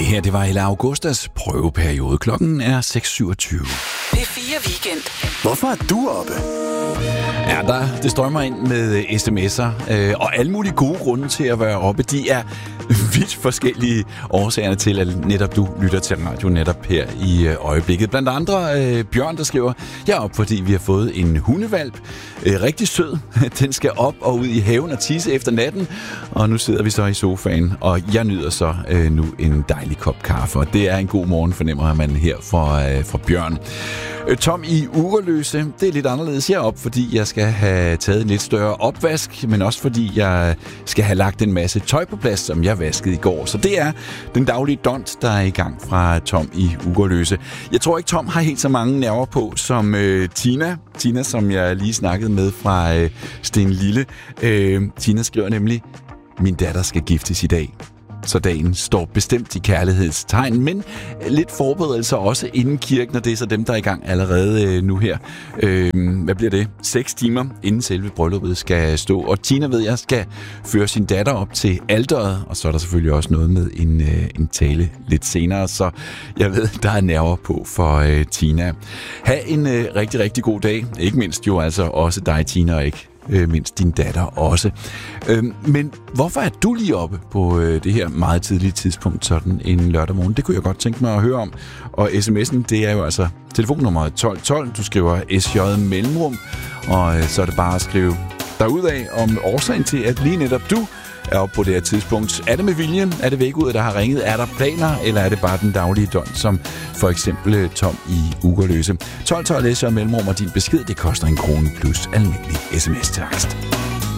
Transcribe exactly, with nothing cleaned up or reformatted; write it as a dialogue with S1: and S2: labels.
S1: her, det var Hella Augustas prøveperiode. Klokken er seks syvogtyve.
S2: P fire Weekend.
S3: Hvorfor er du oppe?
S1: Ja, der, det strømmer ind med sms'er, øh, og alle mulige gode grunde til at være oppe. De er vidt forskellige årsagerne til, at netop du lytter til radio netop her i øh, øjeblikket. Blandt andre øh, Bjørn, der skriver, jeg er op, fordi vi har fået en hundevalp. Øh, rigtig sød. Den skal op og ud i haven og tisse efter natten. Og nu sidder vi så i sofaen, og jeg nyder så øh, nu en dejlig kop kaffe. Og det er en god morgen, fornemmer man her fra, øh, fra Bjørn. Øh, Tom i Ugerløse, det er lidt anderledes. Jeg er op, fordi jeg skal have taget en lidt større opvask, men også fordi jeg skal have lagt en masse tøj på plads, som jeg vaskede i går. Så det er den daglige dont, der er i gang fra Tom i Ugerløse. Jeg tror ikke, Tom har helt så mange nerver på som øh, Tina. Tina, som jeg lige snakkede med fra øh, Sten Lille. Øh, Tina skriver nemlig, min datter skal giftes i dag. Så dagen står bestemt i kærlighedstegn, men lidt forberedelser også inden kirken, og det er så dem, der er i gang allerede øh, nu her. Øh, hvad bliver det? Seks timer inden selve brylluppet skal stå. Og Tina, ved jeg, skal føre sin datter op til alteret, og så er der selvfølgelig også noget med en, øh, en tale lidt senere, så jeg ved, der er nerver på for øh, Tina. Ha' en øh, rigtig, rigtig god dag. Ikke mindst jo altså også dig, Tina, og ikke Øh, mindst din datter også. Øh, men hvorfor er du lige oppe på øh, det her meget tidlige tidspunkt, sådan en lørdag morgen? Det kunne jeg godt tænke mig at høre om. Og sms'en, det er jo altså telefonnummer tolv tolv. Du skriver S J mellemrum, og øh, så er det bare at skrive derudaf om årsagen til, at lige netop du er oppe på det her tidspunkt. Er det med viljen? Er det vækkeudet, der har ringet? Er der planer? Eller er det bare den daglige dont, som for eksempel Tom i Ugerløse? tolv tolv S J mellemrum, og din besked, det koster en krone plus almindelig sms-tekst.